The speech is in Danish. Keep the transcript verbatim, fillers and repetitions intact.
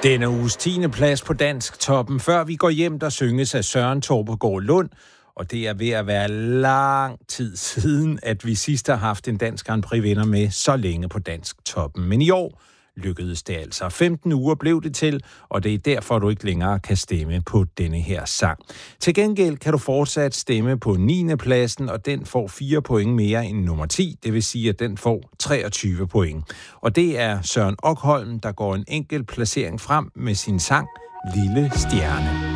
Denne uges tiende plads på Dansk Toppen. Før vi går hjem, der synges af Søren Torpegaard Lund. Og det er ved at være lang tid siden, at vi sidst har haft en dansk Grand Prix-vinder med så længe på Dansk Toppen. Men i år lykkedes det altså. femten uger blev det til, og det er derfor, du ikke længere kan stemme på denne her sang. Til gengæld kan du fortsat stemme på niende pladsen, og den får fire point mere end nummer ti. Det vil sige, at den får treogtyve point. Og det er Søren Okholm, der går en enkelt placering frem med sin sang Lille Stjerne.